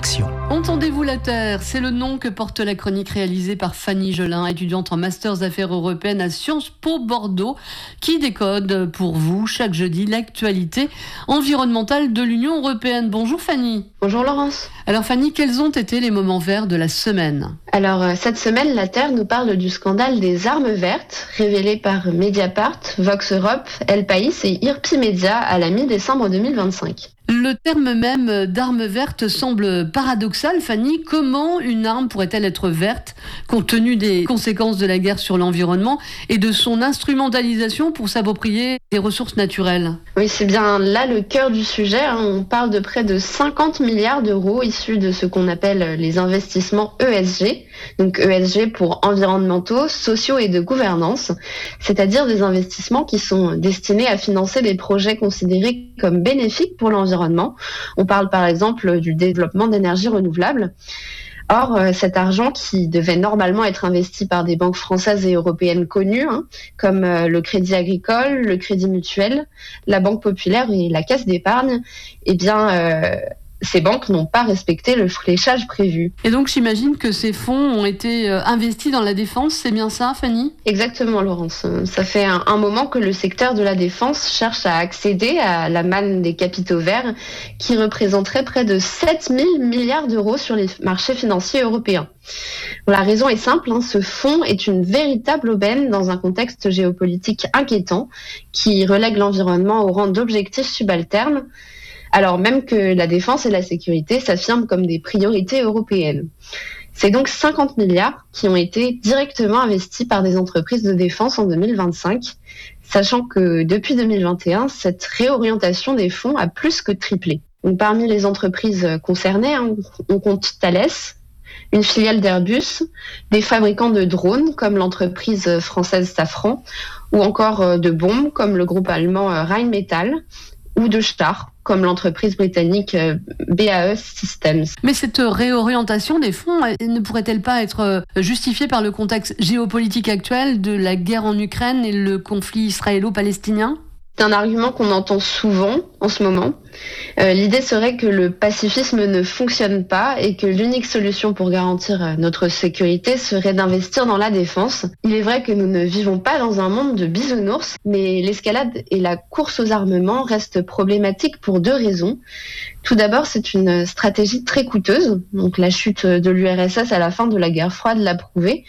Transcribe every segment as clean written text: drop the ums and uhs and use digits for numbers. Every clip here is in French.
action. Entendez-vous la Terre, c'est le nom que porte la chronique réalisée par Fanny Gelin, étudiante en Masters Affaires européennes à Sciences Po Bordeaux, qui décode pour vous chaque jeudi l'actualité environnementale de l'Union européenne. Bonjour Fanny. Bonjour Laurence. Alors Fanny, quels ont été les moments verts de la semaine ? Alors cette semaine, la Terre nous parle du scandale des armes vertes, révélé par Mediapart, Vox Europe, El País et Irpi Media à la mi-décembre 2025. Le terme même d'arme verte semble paradoxal, Fanny. Comment une arme pourrait-elle être verte, compte tenu des conséquences de la guerre sur l'environnement et de son instrumentalisation pour s'approprier des ressources naturelles ? Oui, c'est bien là le cœur du sujet. On parle de près de 50 milliards d'euros issus de ce qu'on appelle les investissements ESG. Donc ESG pour environnementaux, sociaux et de gouvernance, c'est-à-dire des investissements qui sont destinés à financer des projets considérés comme bénéfiques pour l'environnement. On parle par exemple du développement d'énergies renouvelables. Or, cet argent qui devait normalement être investi par des banques françaises et européennes connues, comme le Crédit Agricole, le Crédit Mutuel, la Banque Populaire et la Caisse d'Épargne, ces banques n'ont pas respecté le fléchage prévu. Et donc j'imagine que ces fonds ont été investis dans la défense, c'est bien ça Fanny ? Exactement Laurence. Ça fait un moment que le secteur de la défense cherche à accéder à la manne des capitaux verts qui représenterait près de 7 000 milliards d'euros sur les marchés financiers européens. La raison est simple, ce fonds est une véritable aubaine dans un contexte géopolitique inquiétant qui relègue l'environnement au rang d'objectifs subalternes, alors même que la défense et la sécurité s'affirment comme des priorités européennes. C'est donc 50 milliards qui ont été directement investis par des entreprises de défense en 2025, sachant que depuis 2021, cette réorientation des fonds a plus que triplé. Donc, parmi les entreprises concernées, on compte Thales, une filiale d'Airbus, des fabricants de drones comme l'entreprise française Safran, ou encore de bombes comme le groupe allemand Rheinmetall, ou de chars, comme l'entreprise britannique BAE Systems. Mais cette réorientation des fonds ne pourrait-elle pas être justifiée par le contexte géopolitique actuel de la guerre en Ukraine et le conflit israélo-palestinien ? C'est un argument qu'on entend souvent en ce moment. L'idée serait que le pacifisme ne fonctionne pas et que l'unique solution pour garantir notre sécurité serait d'investir dans la défense. Il est vrai que nous ne vivons pas dans un monde de bisounours, mais l'escalade et la course aux armements restent problématiques pour deux raisons. Tout d'abord, c'est une stratégie très coûteuse. Donc la chute de l'URSS à la fin de la guerre froide l'a prouvé.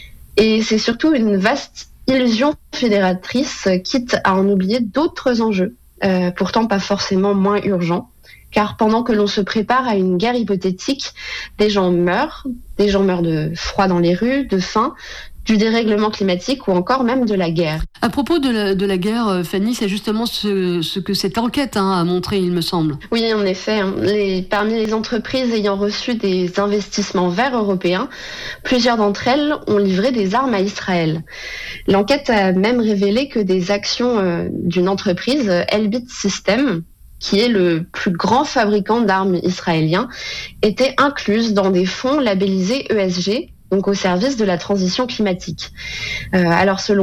Et c'est surtout une vaste illusion fédératrice, quitte à en oublier d'autres enjeux, pourtant pas forcément moins urgents, car pendant que l'on se prépare à une guerre hypothétique, des gens meurent de froid dans les rues, de faim, du dérèglement climatique ou encore même de la guerre. À propos de la guerre, Fanny, c'est justement ce que cette enquête a montré, il me semble. Oui, en effet. Parmi les entreprises ayant reçu des investissements verts européens, plusieurs d'entre elles ont livré des armes à Israël. L'enquête a même révélé que des actions d'une entreprise, Elbit Systems, qui est le plus grand fabricant d'armes israélien, étaient incluses dans des fonds labellisés ESG, donc au service de la transition climatique. Alors selon